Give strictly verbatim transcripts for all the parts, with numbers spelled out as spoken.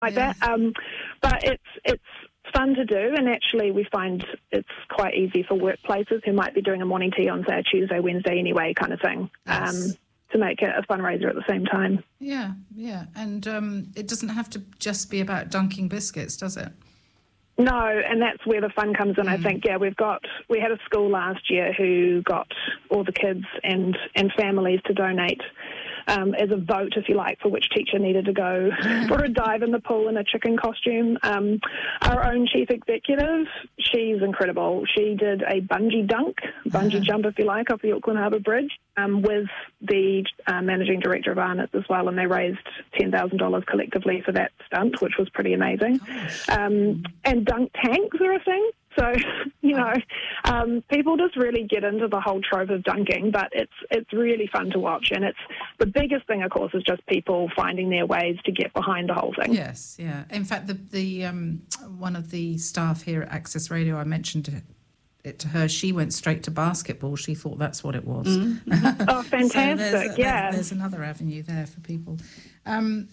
like yeah. that. Um, but it's it's fun to do, and actually we find it's quite easy for workplaces who might be doing a morning tea on, say, a Tuesday, Wednesday anyway kind of thing, Yes. um, to make it a fundraiser at the same time. Yeah, yeah. And um, it doesn't have to just be about dunking biscuits, does it? No, and that's where the fun comes in, mm. I think. Yeah, we've got, we had a school last year who got all the kids and, and families to donate um, as a vote, if you like, for which teacher needed to go for a dive in the pool in a chicken costume. Um, our own chief executive, she's incredible. She did a bungee dunk, bungee uh-huh. jump, if you like, off the Auckland Harbour Bridge um, with the uh, managing director of Arnott's as well, and they raised ten thousand dollars collectively for that stunt, which was pretty amazing. Um, and dunk tanks are a thing. So, you know, um, people just really get into the whole trope of dunking, but it's it's really fun to watch. And it's the biggest thing, of course, is just people finding their ways to get behind the whole thing. Yes, yeah. In fact, the the um, one of the staff here at Access Radio, I mentioned it, it to her, she went straight to basketball. She thought that's what it was. Mm-hmm. Oh, fantastic, so there's, yeah. There's, there's another avenue there for people. Um,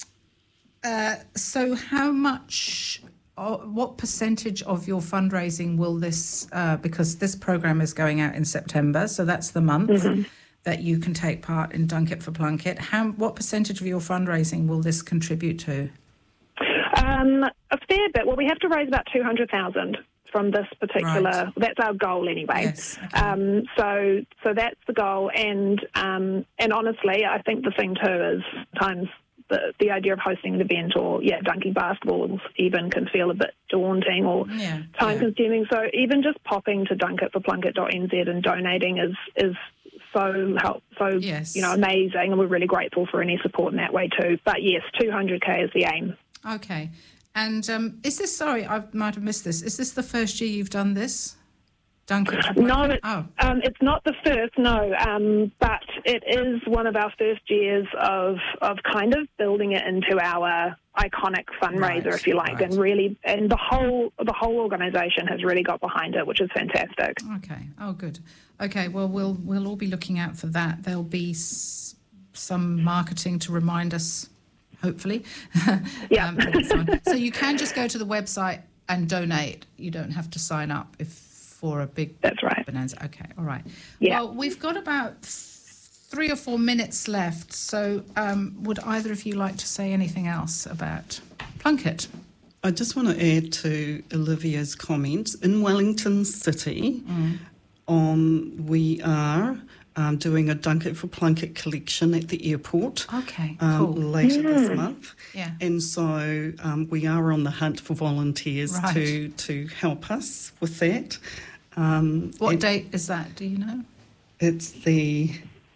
uh, so how much... Uh, what percentage of your fundraising will this, uh, because this program is going out in September, so that's the month mm-hmm. that you can take part in Dunk It for Plunket. How, what percentage of your fundraising will this contribute to? Um, a fair bit. Well, we have to raise about two hundred thousand dollars from this particular, right. That's our goal anyway. Yes, okay. um, so so that's the goal. And, um, and honestly, I think the thing too is times... The, the idea of hosting an event or, yeah, dunking basketballs even can feel a bit daunting or yeah, time-consuming. yeah. So even just popping to dunk it for plunket dot n z and donating is is so help, so yes. you know, amazing, and we're really grateful for any support in that way too. But yes, two hundred K is the aim. Okay. And um, is this, sorry, I might have missed this, is this the first year you've done this? Dunk It for Plunket? No, it, oh. um, it's not the first, no, um, but it is one of our first years of of kind of building it into our iconic fundraiser, right, if you like, right. and really, and the whole the whole organisation has really got behind it, which is fantastic. Okay, oh, good. Okay, well, we'll we'll all be looking out for that. There'll be s- some marketing to remind us, hopefully. Yeah. um, so you can just go to the website and donate. You don't have to sign up if. For a big That's right. bonanza. Okay, all right. Yeah. Well, we've got about three or four minutes left, so um, would either of you like to say anything else about Plunket? I just want to add to Olivia's comments. In Wellington City, mm. um, we are um, doing a Dunk It for Plunket collection at the airport. Okay, um, cool. Later yeah. this month. Yeah. And so um, we are on the hunt for volunteers right. to, to help us with that. Um, what date is that? Do you know? It's the,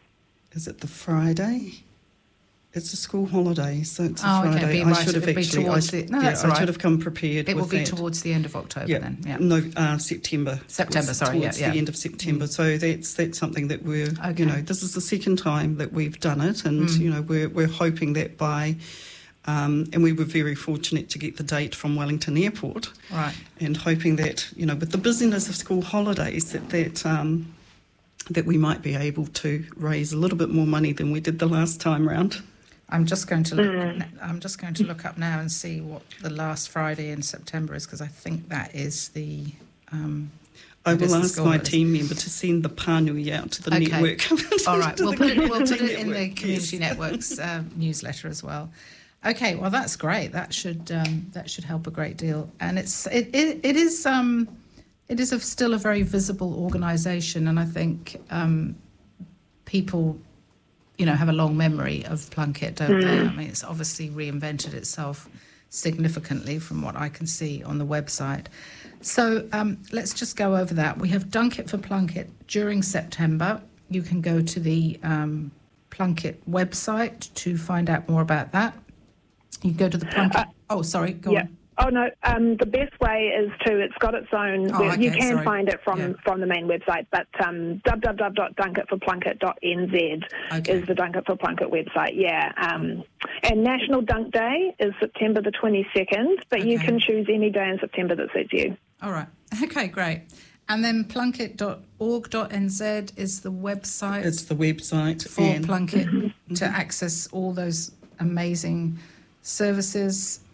is it the Friday? It's a school holiday, so it's a oh, Friday. Okay. Be I right. should have It'll actually. Be I, the, no, yeah, that's I right. should have come prepared. It with will be that. towards the end of October yeah. then. Yeah. No, uh, September. September. Towards, sorry. Towards yeah. the yeah. end of September. Mm. So that's that's something that we're. Okay. You know, this is the second time that we've done it, and mm. you know, we're we're hoping that by. Um, and we were very fortunate to get the date from Wellington Airport, right? And hoping that, you know, with the busyness of school holidays, that that um, that we might be able to raise a little bit more money than we did the last time round. I'm just going to look. Mm. I'm just going to look up now and see what the last Friday in September is, because I think that is the. Um, I will ask my team member to send the pānui out to the okay. network. All right, we'll put it. We'll put it in the Community yes. Network's uh, newsletter as well. Okay, well that's great. That should um, that should help a great deal, and it's it it, it is um, it is a, still a very visible organisation, and I think um, people, you know, have a long memory of Plunket, don't mm. they? I mean, it's obviously reinvented itself significantly from what I can see on the website. So um, let's just go over that. We have Dunk It for Plunket during September. You can go to the um, Plunket website to find out more about that. You go to the Plunket. Uh, oh, sorry, go yeah. on. Oh, no, um, the best way is to, it's got its own, oh, okay, you can sorry. find it from, yeah. from the main website, but um, w w w dot dunk it for plunket dot n z okay. is the Dunk It for Plunket website, yeah. Um, and National Dunk Day is September the twenty-second, but okay. you can choose any day in September that suits you. All right. Okay, great. And then plunket dot org dot n z is the website. It's the website. For and Plunket mm-hmm. to access all those amazing services.